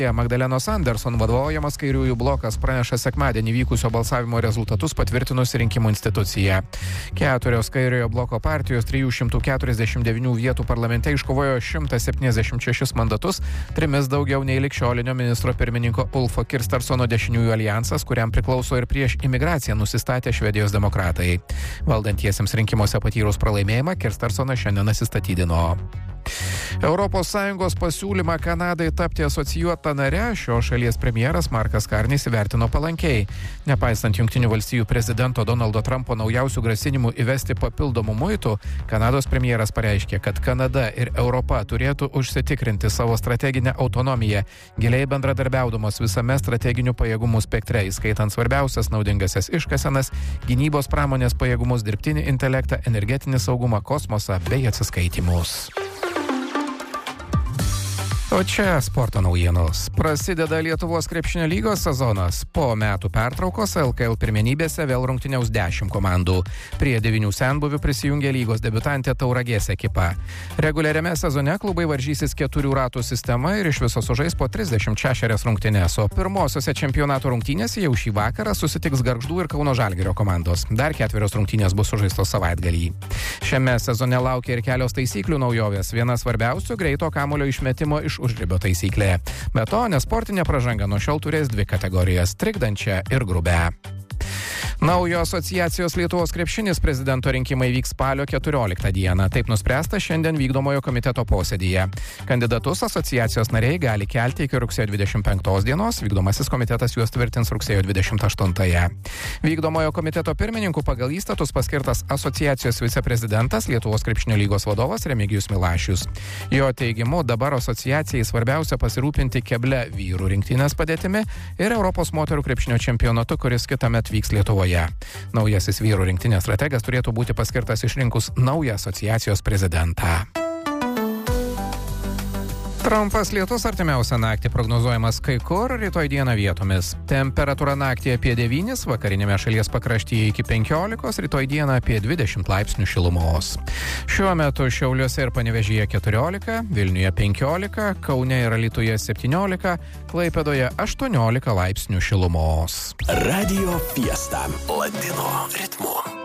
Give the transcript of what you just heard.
Magdalenos Anderson vadovaujamas kairiųjų blokas praneša sekmadienį vykusio balsavimo rezultatus patvirtinusi rinkimų institucija. 4 kairiojo bloko partijos 349 vietų parlamente iškovojo 176 mandatus, 3 daugiau nei ligšiolinio ministro pirmininko Ulfo Kristerssono dešiniųjų aljansas, kuriam priklauso ir prieš imigraciją nusistatę Švedijos demokratai. Valdantiesiems rinkimuose patyrus pralaimėjimą Kristerssonas šiandien atsistatydino. ES pasiūlymą Kanadai tapti asocijuota nare šios šalies premjeras Markas Karnis įvertino palankiai. Nepaisant Jungtinių valstijų prezidento Donaldo Trumpo naujausių grasinimų įvesti papildomų muitų, Kanados premjeras pareiškė, kad Kanada ir Europa turėtų užsitikrinti savo strateginę autonomiją, giliai bendradarbiaudamos visame strateginių pajėgumų spektre, įskaitant svarbiausias naudingasias iškasenas, gynybos pramonės pajėgumus, dirbtinį intelektą, energetinį saugumą, kosmosą bei atsiskaitymus. O čia sporto naujienos. Prasideda Lietuvos krepšinio lygos sezonas. Po metų pertraukos LKL pirmenybėse vėl rungtyniaus 10 komandų. Prie 9 senbuvių prisijungė lygos debiutantė Tauragės ekipa. Reguliariame sezone klubai varžysis 4 ratų sistema ir iš viso sužais po 36 rungtynes, o pirmosiose čempionato rungtynėse jau šį vakarą susitiks Gargždų ir Kauno Žalgirio komandos. Dar 4 rungtynės bus sužaistos savaitgalį. Šiame sezone laukia ir kelios taisyklių naujovės. Viena svarbiausių – greito kamuolio išmetimo iš užribio taisyklė. Be to, nesportinė pražanga nuo šiol turės 2 kategorijas – trikdančią ir grubę. Naujo asociacijos Lietuvos krepšinis prezidento rinkimai vyks spalio 14 dieną. Taip nuspręsta šiandien vykdomojo komiteto posėdyje. Kandidatus asociacijos nariai gali kelti iki rugsėjo 25 dienos, vykdomasis komitetas juos tvirtins rugsėjo 28. Vykdomojo komiteto pirmininku pagal įstatus paskirtas asociacijos viceprezidentas Lietuvos krepšinio lygos vadovas Remigijus Milašius. Jo teigimu, dabar asociacijai svarbiausia pasirūpinti keble vyrų rinktinės padėtimi ir Europos moterų krepšinio čempionatu, kuris kitąmet vyks Lietuvoje. Naujasis vyrų rinktinės strategas turėtų būti paskirtas išrinkus naują asociacijos prezidentą. Trumpas lietus artimiausią naktį prognozuojamas kai kur, rytoj dieną vietomis. Temperatūra naktį apie 9, vakarinėme šalies pakraštyje iki 15, rytoj dieną apie 20 laipsnių šilumos. Šiuo metu Šiauliuose ir Panevėžyje 14, Vilniuje 15, Kaune ir Alytuje 17, Klaipėdoje 18 laipsnių šilumos. Radio Fiesta Latino ritmu.